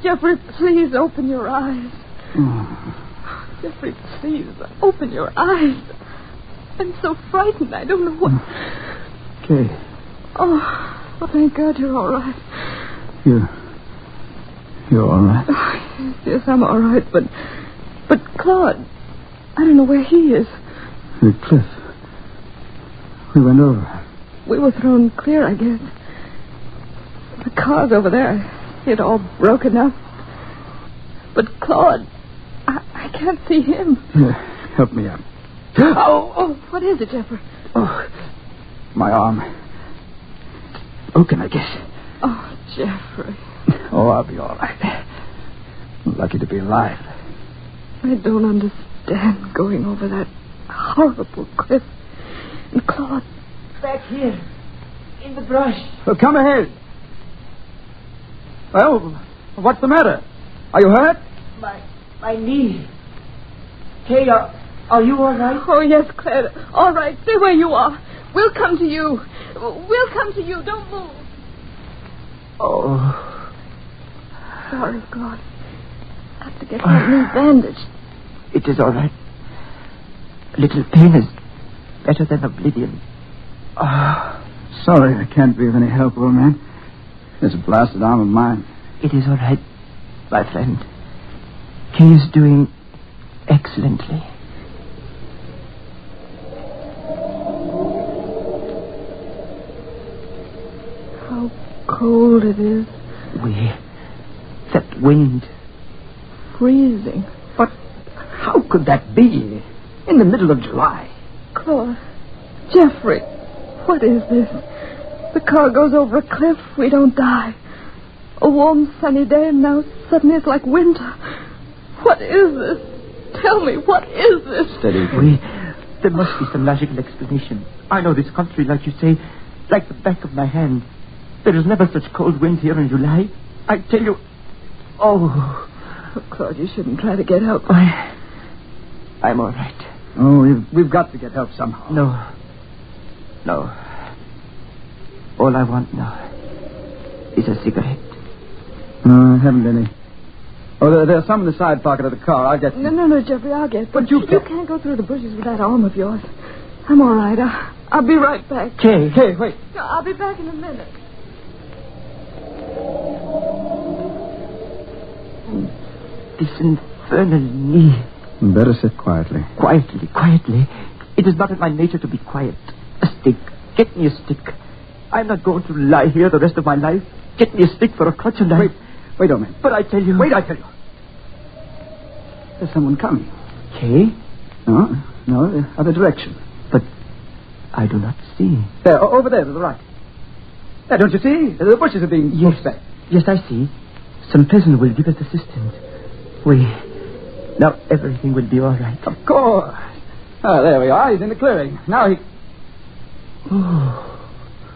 Jeffrey, please open your eyes. Oh. Jeffrey, please open your eyes. I'm so frightened. I don't know what... Kay. Oh, thank God you're all right. You're all right? Oh, yes, I'm all right, but Claude, I don't know where he is. The cliff. We went over. We were thrown clear, I guess. The car's over there. It all broken up. But Claude, I can't see him. Here, help me up. Oh, what is it, Jeffrey? Oh, my arm. Broken, I guess. Oh, Jeffrey. Oh, I'll be all right. Lucky to be alive. I don't understand going over that horrible cliff. And Claude... Back here, in the brush. Well, come ahead. Well, what's the matter? Are you hurt? My knee. Kay, are you all right? Oh, yes, Claire. All right, stay where you are. We'll come to you. We'll come to you. Don't move. Oh. Sorry, Claude. Got to get my knee bandaged. It is all right. A little pain is better than oblivion. Sorry I can't be of any help, old man. This blasted arm of mine. It is all right, my friend. Kay is doing excellently. How cold it is. That wind. Freezing. But how could that be? In the middle of July. Claude. Jeffrey. What is this? The car goes over a cliff. We don't die. A warm, sunny day, and now suddenly it's like winter. What is this? Tell me, what is this? Steady. There must be some logical explanation. I know this country, like you say, like the back of my hand. There is never such cold winds here in July. I tell you... Oh, Claude, you shouldn't try to get help. I'm all right. Oh, we've got to get help somehow. No. All I want now is a cigarette. No, I haven't any. Oh, there's some in the side pocket of the car. I'll get some. No, Jeffrey, I'll get some. But you can't go through the bushes with that arm of yours. I'm all right. I'll be right back. Kay, wait. No, I'll be back in a minute. This infernal knee. Better sit quietly. Quietly. It is not in my nature to be quiet. A stick. Get me a stick. I'm not going to lie here the rest of my life. Get me a stick for a crutch and Wait a minute. But I tell you... Wait, I tell you. There's someone coming. Kay? No, the other direction. But I do not see. There, over there to the right. There, don't you see? The bushes are being pushed back. Yes, I see. Some peasant will give us assistance. Now everything will be all right. Of course. Oh, there we are. He's in the clearing. Now he... Oh.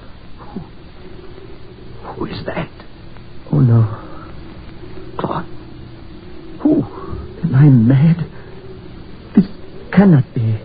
Who is that? Oh, no. Claude. Who? Am I mad? This cannot be.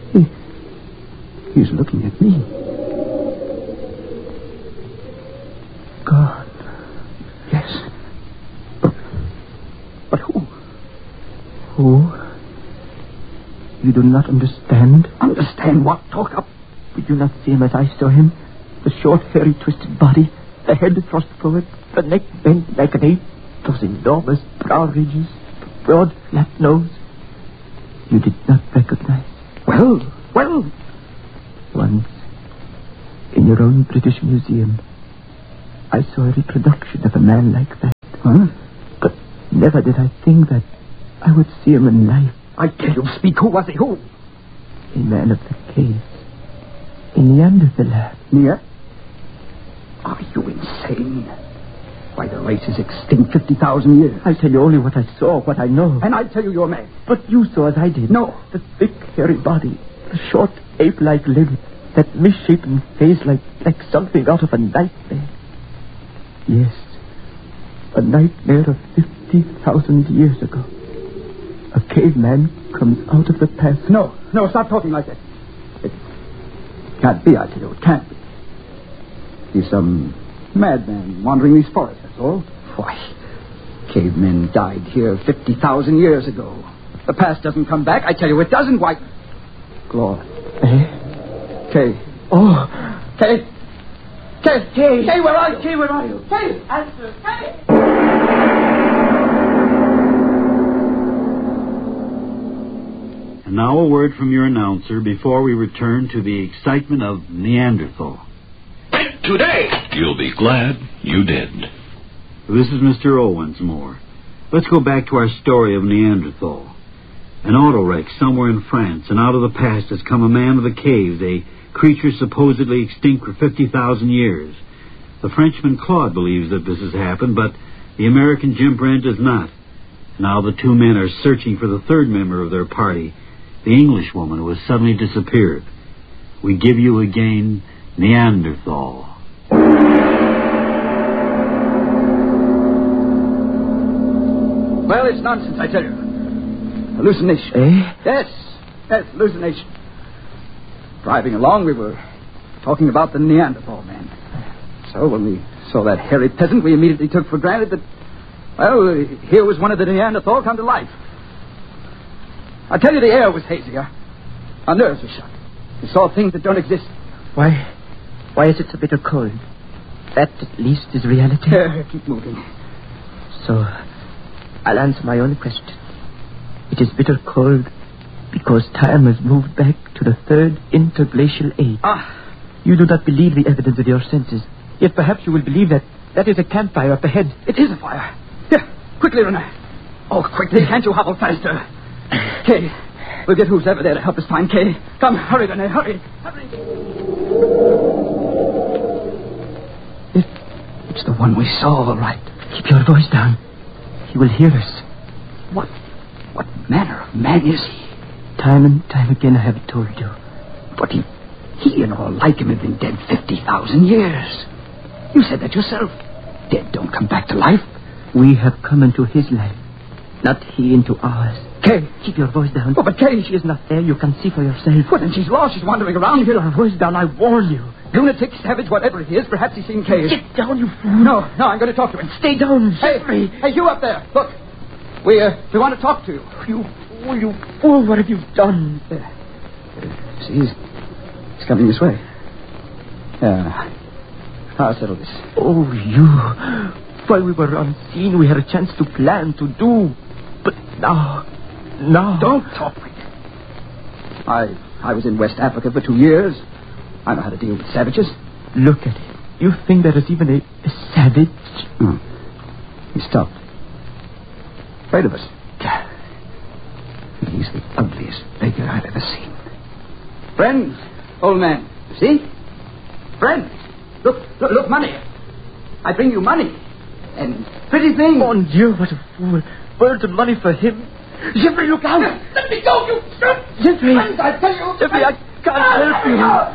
He's looking at me. God. Yes. But who? Who? You do not understand? Understand what? Talk up. Did you not see him as I saw him? The short, hairy, twisted body, the head thrust forward, the neck bent like an ape, those enormous brow ridges, the broad, flat nose. You did not recognize. Well. Once, in your own British Museum, I saw a reproduction of a man like that. Huh? But never did I think that I would see him in life. I tell you, speak. Who was he? Who? A man of the cave. A Neanderthaler. Near? Are you insane? Why, the race is extinct 50,000 years. I tell you only what I saw, what I know. And I tell you you're mad. But you saw as I did. No. The thick, hairy body, the short, ape-like limbs, that misshapen face like something out of a nightmare. Yes, a nightmare of 50,000 years ago. A caveman comes out of the past. No, stop talking like that. It can't be, I tell you, it can't be. He's some madman wandering these forests, that's all. Why, Cavemen died here 50,000 years ago. The past doesn't come back. I tell you, it doesn't. Why? Claude. Eh? Kay. Oh. Kay. Kay. Kay. Kay, where are you? Kay, where are you? Kay. Answer. Kay. And now a word from your announcer before we return to the excitement of Neanderthal. Today, you'll be glad you did. This is Mr. Owensmore. Let's go back to our story of Neanderthal. An auto wreck somewhere in France, and out of the past has come a man of the caves, a creature supposedly extinct for 50,000 years. The Frenchman Claude believes that this has happened, but the American Jim Brent does not. Now the two men are searching for the third member of their party, the Englishwoman who has suddenly disappeared. We give you again Neanderthal. Well, it's nonsense, I tell you. Hallucination. Eh? Yes, hallucination. Driving along, we were talking about the Neanderthal man. So when we saw that hairy peasant, we immediately took for granted that, well, here was one of the Neanderthal come to life. I tell you, the air was hazier. Our nerves were shot. We saw things that don't exist. Why is it so bitter cold? That, at least, is reality. Keep moving. So, I'll answer my own question. It is bitter cold because time has moved back to the third interglacial age. You do not believe the evidence of your senses. Yet perhaps you will believe that that is a campfire up ahead. It is a fire. Here, quickly, Renee. Oh, quickly, can't you hobble faster? Kay, we'll get who's ever there to help us find Kay. Come, hurry, Renee, hurry. It's the one we saw, all right. Keep your voice down. He will hear us. What manner of man is he? Time and time again I have told you. But he and all like him have been dead 50,000 years. You said that yourself. Dead don't come back to life. We have come into his life, not he into ours. Kay, keep your voice down. Oh, but Kay, she is not there. You can see for yourself. Well, then she's lost. She's wandering around. Keep your voice down. I warn you. Lunatic, savage, whatever he is, perhaps he's seen Kay. Sit down, you fool. No, I'm going to talk to him. Stay down. Hey, you up there. Look, we want to talk to you. You fool, what have you done? See, he's coming this way. I'll settle this. Oh, you. While we were unseen, we had a chance to plan, to do. But now. Don't talk. I was in West Africa for 2 years. I know how to deal with savages. Look at him. You think there is even a savage? No. He stopped. Afraid of us. He's the ugliest beggar I've ever seen. Friends, old man. See? Friends. Look, money. I bring you money. And pretty things. Mon Dieu, what a fool. Birds and money for him. Jeffrey, look out. Let me go, you... Jeffrey. Friends, I tell you. Jeffrey, I can't help you.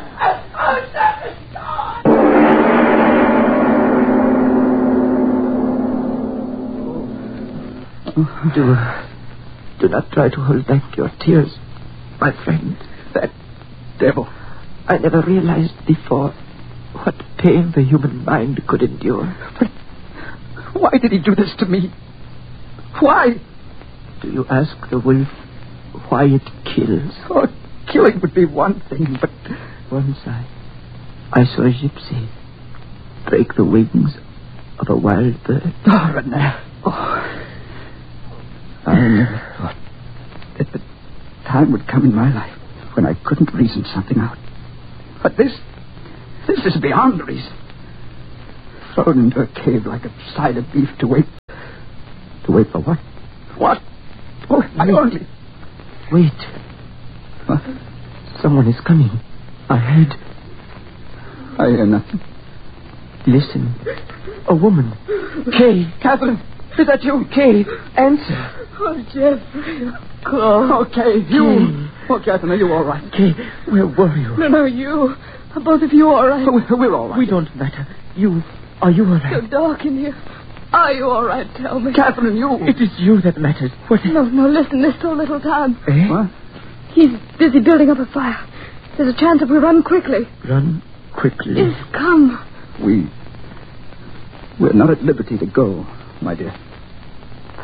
Do not try to hold back your tears, my friend. That devil. I never realized before what pain the human mind could endure. But why did he do this to me? Why? Do you ask the wolf why it kills? Oh, killing would be one thing, but... Once I saw a gypsy break the wings of a wild bird. Oh, Renee. Oh. I never thought that the time would come in my life when I couldn't reason something out. But this is beyond reason. Thrown into a cave like a side of beef to wait. To wait for what? What? Oh, I only... Wait. What? Someone is coming. I heard. I hear nothing. Listen. A woman. Kay. Catherine, is that you? Kay, answer. Oh, Jeffrey. Claude. Oh, Kay, you. Oh, Catherine, are you all right? Kay, where were you? No, you. Are both of you all right? We're all right. We don't matter. Are you all right? So dark in here. Are you all right? Tell me. Catherine, you. It is you that matters. What? No, listen. There's so little time. Eh? What? He's busy building up a fire. There's a chance if we run quickly. Run quickly. Yes, come. We're not at liberty to go, my dear.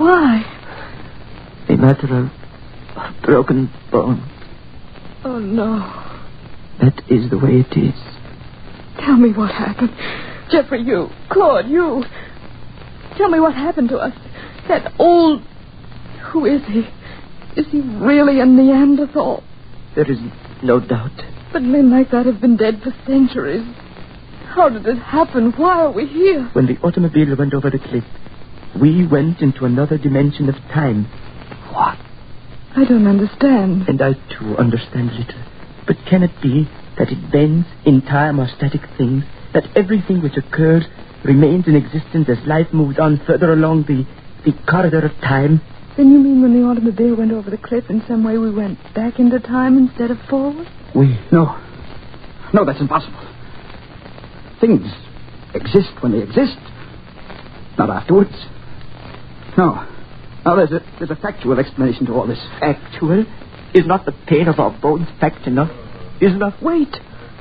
Why? A matter of broken bone. Oh, no. That is the way it is. Tell me what happened. Jeffrey, you. Claude, you. Tell me what happened to us. That old... Who is he? Is he really a Neanderthal? There is no doubt. But men like that have been dead for centuries. How did it happen? Why are we here? When the automobile went over the cliff, we went into another dimension of time. What? I don't understand. And I, too, understand little. But can it be that it bends in time or static things, that everything which occurs remains in existence as life moves on further along the corridor of time? Then you mean when the automobile went over the cliff, in some way we went back into time instead of forward? No, that's impossible. Things exist when they exist, not afterwards. No, there's a factual explanation to all this. Factual? Is not the pain of our bones fact enough? Is not... Wait.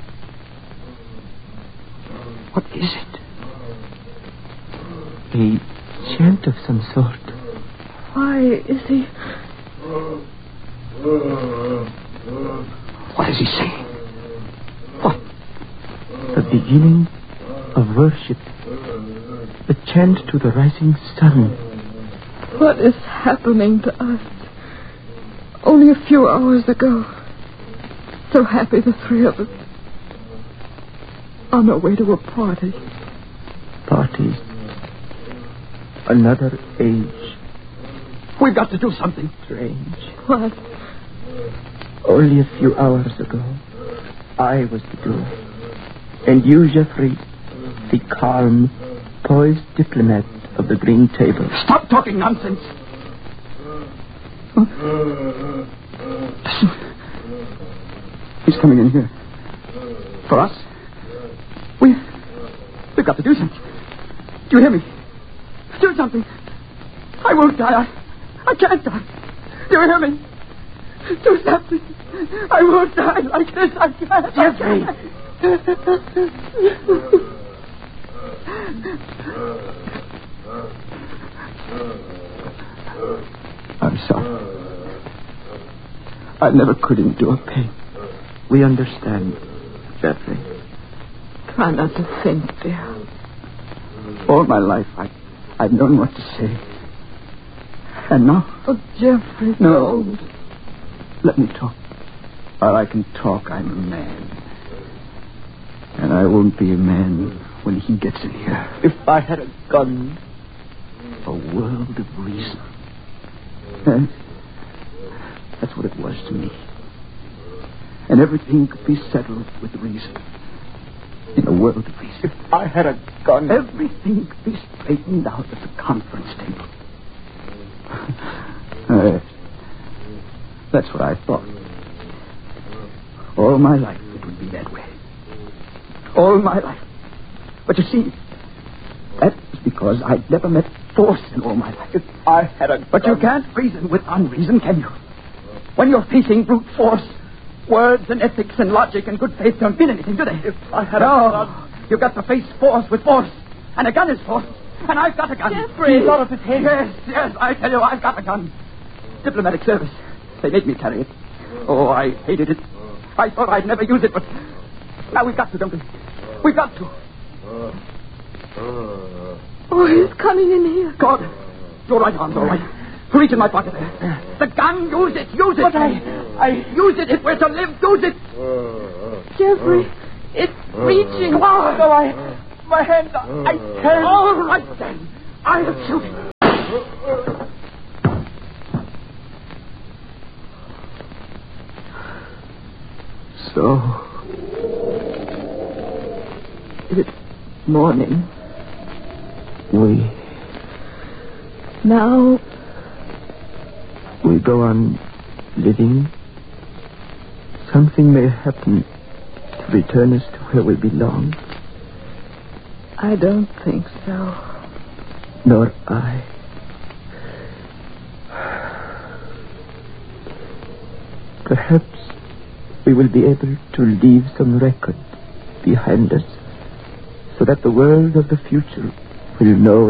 What is it? A chant of some sort. Why is he... What is he saying? What? The beginning of worship. The chant to the rising sun. What is happening to us? Only a few hours ago. So happy, the three of us. On our way to a party. Parties. Another age. We've got to do something. Strange. What? Only a few hours ago, I was the doer. And you, Jeffrey, the calm, poised diplomat of the green table. Stop talking nonsense. Huh? Listen. He's coming in here. For us. We've got to do something. Do you hear me? Do something. I won't die. I can't die. Do you hear me? Do something. I won't die like this. I can't. Jeffrey! I'm sorry. I never could endure pain. We understand, Jeffrey. Try not to think, dear. All my life, I've known what to say. And now... Oh, Jeffrey, no. Let me talk. While I can talk, I'm a man. And I won't be a man when he gets in here. If I had a gun... A world of reason. Yes. That's what it was to me. And everything could be settled with reason. In a world of reason. If I had a gun... Everything could be straightened out at the conference table. That's what I thought. All my life it would be that way. All my life. But you see, that was because I'd never met force in all my life. If I had a gun... But you can't reason with unreason, can you? When you're facing brute force, words and ethics and logic and good faith don't mean anything, do they? If I had a gun... You've got to face force with force. And a gun is force. And I've got a gun. Jeffrey! He's out of his head. Yes, I tell you, I've got a gun. Diplomatic service. They made me carry it. Oh, I hated it. I thought I'd never use it, but now we've got to, don't we? We've got to. Oh, he's coming in here. God, your right arm's all right. Reach in my pocket there. The gun, use it, use it. But I use it if we're to live, use it. Jeffrey, it's reaching. Come on. No, my hand, I can't. All right, then. I'll shoot it. So, it's morning. Now, We go on living. Something may happen to return us to where we belong. I don't think so. Nor I. Perhaps we will be able to leave some record behind us so that the world of the future will know